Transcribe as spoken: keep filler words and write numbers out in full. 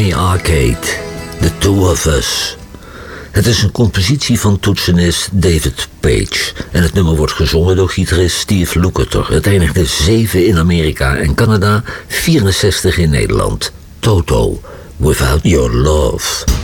Arcade, The Two of Us. Het is een compositie van toetsenist David Page. En het nummer wordt gezongen door gitarist Steve Lukather. Het eindigde zeven in Amerika en Canada, vierenzestig in Nederland. Toto, Without Your Love.